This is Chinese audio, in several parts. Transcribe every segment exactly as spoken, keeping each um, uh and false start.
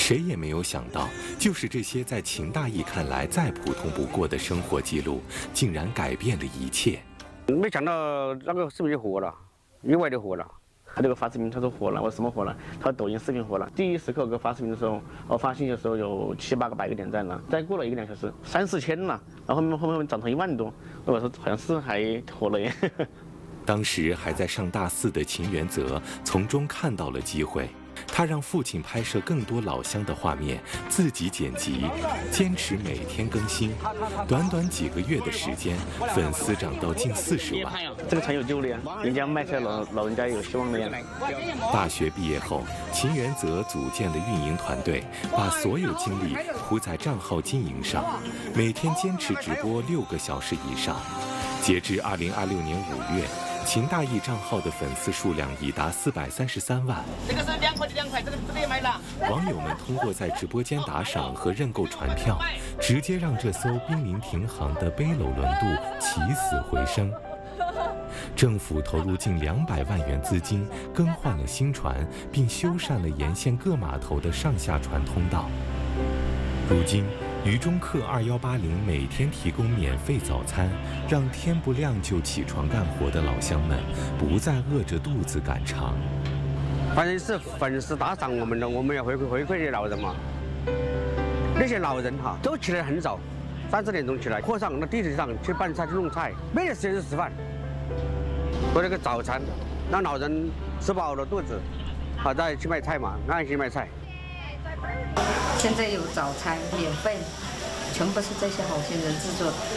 谁也没有想到，就是这些在秦大义看来再普通不过的生活记录，竟然改变了一切。 没想到那个视频火了，意外的火了。他这个发视频，他说火了，我说什么火了？他说抖音视频火了。第一时刻给我发视频的时候，我发信息的时候有七八个百个点赞了，再过了一个两小时，三四千了，然后后面后面涨成一万多，我说好像是还火了耶。 当时还在上大四的秦元泽从中看到了机会，他让父亲拍摄更多老乡的画面，自己剪辑，坚持每天更新。短短几个月的时间，粉丝涨到近四十万。 这个船有救了呀，人家卖菜老老人家有希望了呀。 大学毕业后，秦元泽组建了运营团队，把所有精力扑在账号经营上，每天坚持直播六个小时以上。截至二零二六年五月。秦大义账号的粉丝数量已达四百三十三万。 这个是两块的两块，这个这个也买了。 网友们通过在直播间打赏和认购船票，直接让这艘濒临停航的背篓轮渡起死回生。政府投入近两百万元资金，更换了新船，并修缮了沿线各码头的上下船通道。如今，渝中客二幺八零每天提供免费早餐，让天不亮就起床干活的老乡们不再饿着肚子赶场。 反正是粉丝打赏我们的，我们要回馈回馈给老人嘛。那些老人哈都起来很早，三四点钟起来，或上那地铁上去搬菜去弄菜，没得时间就吃饭。做这个早餐，让老人吃饱了肚子，好再去卖菜嘛，安心卖菜。 现在有早餐免费，全部是这些好心人制作的。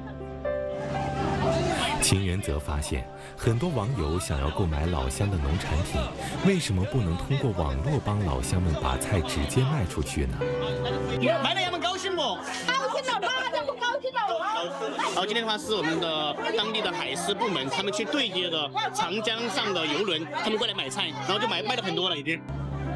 秦元泽发现，很多网友想要购买老乡的农产品，为什么不能通过网络帮老乡们把菜直接卖出去呢？ 卖了他们高兴不？ 高兴了，哪能不高兴了？ 然后今天的话是我们的当地的海事部门，他们去对接的长江上的游轮，他们过来买菜，然后就买卖了很多了已经。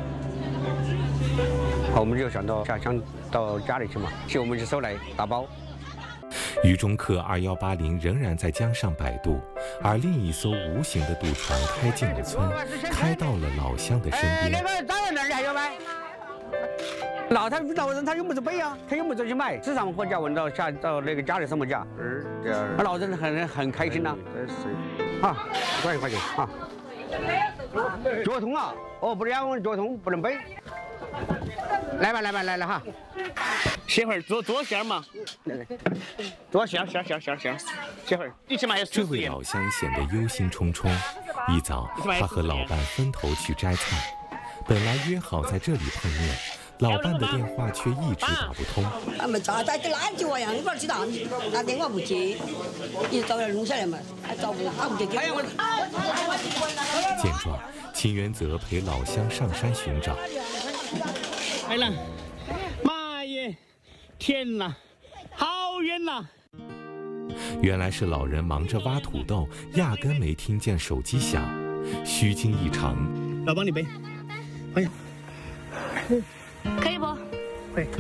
好，我们就想到下乡到家里去嘛，去我们去收来打包。 渝中客二幺八零仍然在江上摆渡，而另一艘无形的渡船开进了村，开到了老乡的身边。 那个当然那里还要卖。老他老人他用不着背啊，他用不着去卖，市场货价闻到下到那个家里什么价？嗯，老人很很开心呐。啊，一块一块钱啊。脚痛啊？哦，不然我脚痛不能背。来吧来吧来了哈， 歇会儿做做馅嘛，做馅馅馅馅馅，歇会儿一起买。 这位老乡显得忧心忡忡，一早他和老伴分头去摘菜，本来约好在这里碰面，老伴的电话却一直打不通。 啊，咪就在啲垃圾呀，你不知道，打电话不接，一早要弄下来嘛，找不他不接给我。 见状，秦元泽陪老乡上山寻找。 来了，妈耶！天哪，好远呐！ 原来是老人忙着挖土豆，压根没听见手机响，虚惊一场。 老帮你背，哎呀， 可以不？ 可以。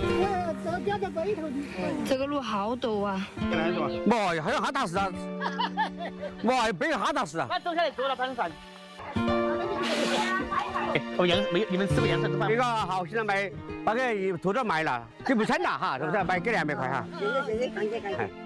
这个路好陡啊！ 哇，还有哈大事啊！哇，背个哈大事啊！ 他走下来做了盘饭。我洋没你们吃过洋葱饭？ 这个好，现在买把个土豆卖了，就不称了哈，是不是？卖给两百块哈。 谢谢谢谢，感谢感谢。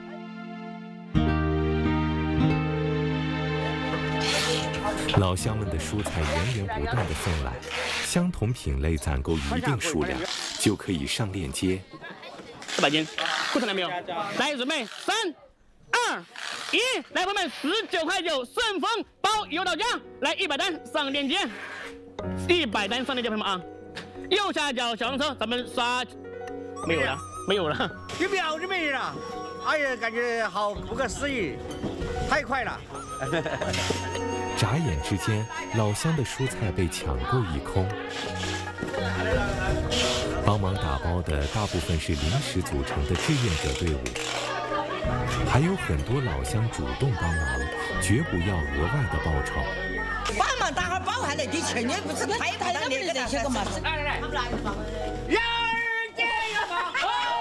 老乡们的蔬菜源源不断的送来，相同品类攒够一定数量，就可以上链接。 四百斤，库存了没有？来，准备三、二、一，来，朋友们，十九块九，顺丰包邮到家，来一百单上链接，一百单上链接，朋友们啊！右下角小黄车，咱们刷，没有了，没有了， 一秒就没了，哎呀，感觉好不可思议，太快了。 眨眼之间，老乡的蔬菜被抢购一空。帮忙打包的大部分是临时组成的志愿者队伍，还有很多老乡主动帮忙，绝不要额外的报酬。 帮忙打哈包还来给钱，你不是太太那个这些个嘛？来来来，他们来吧。 人间有好，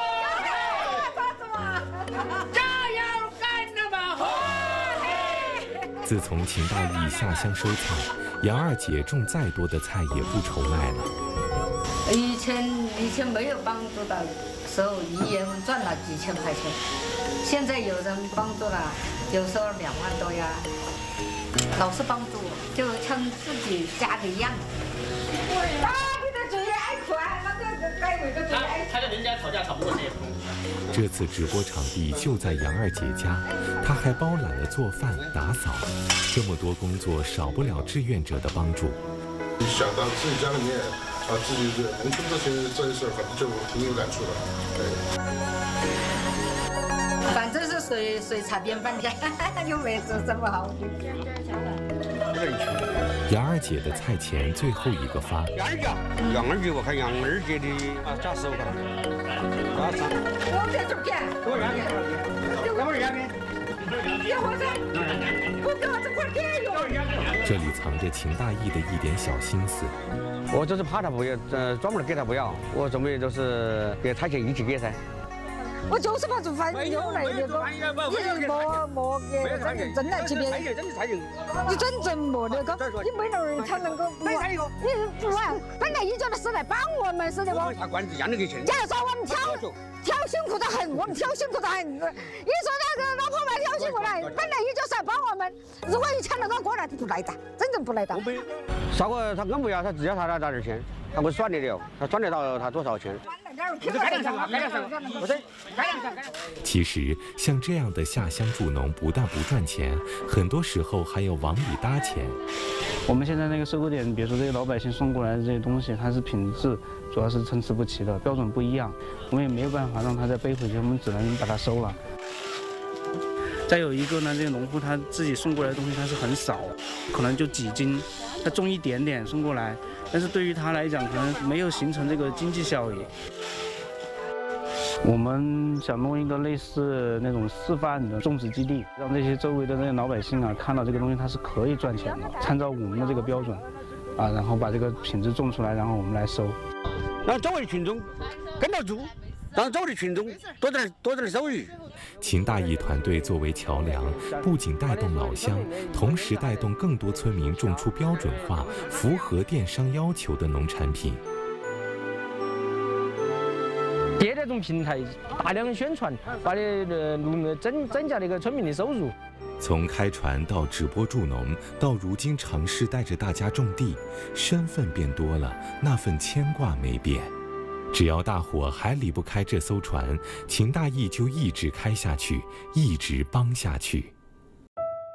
加油干了吧！ 自从秦大义下乡收菜，杨二姐种再多的菜也不愁卖了。 以前以前没有帮助的时候，一月份赚了几千块钱，现在有人帮助了，有时候两万多呀，老是帮助我，就像自己家里一样。 他他跟人家吵架吵不过谁也不动。 这次直播场地就在杨二姐家，她还包揽了做饭、打扫，这么多工作少不了志愿者的帮助。 想到自己家里面啊，自己这农村这些这些事儿，反正就挺有感触的。对。 反正是水水茶边饭家，又没做这么好。 杨二姐的菜钱最后一个发。 杨二姐，杨二姐，我看杨二姐的啊，加十五块，加三。 我这这片， 给我两片，给我两片。 给我这，我给我这块给哟。 这里藏着秦大义的一点小心思。 我就是怕他不要，呃，专门给他不要，我准备就是给菜钱一起给噻。 我就是怕做饭又来那个，你莫莫给真真来这边，你真正莫那个，你没那人才能够，你不完，本来一家的是来帮我们是的不？ 他管一样的给钱。 假如说我们挑挑辛苦得很，我们挑辛苦得很。你说那个老婆们挑辛苦来，本来一家是来帮我们，如果一抢那个过来，不来打，真正不来打。 啥个他更不要，他只要他那点儿钱，他会算你的，他算得到他多少钱。 其实，像这样的下乡助农，不但不赚钱，很多时候还要往里搭钱。 我们现在那个收购点，比如说这些老百姓送过来的这些东西，它是品质主要是参差不齐的，标准不一样，我们也没有办法让他再背回去，我们只能把它收了。再有一个呢，这个农户他自己送过来的东西他是很少，可能就几斤，他种一点点送过来，但是对于他来讲，可能没有形成这个经济效益。我们想弄一个类似那种示范的种植基地，让这些周围的那些老百姓啊看到这个东西它是可以赚钱的，参照我们的这个标准，啊，然后把这个品质种出来，然后我们来收， 让周围群众跟着做，让周围的群众多点多点收益。 秦大义团队作为桥梁，不仅带动老乡，同时带动更多村民种出标准化、符合电商要求的农产品。 借这种平台大量宣传，把的呃增增加那个村民的收入。 从开船到直播助农，到如今尝试带着大家种地，身份变多了，那份牵挂没变。只要大伙还离不开这艘船，秦大义就一直开下去，一直帮下去。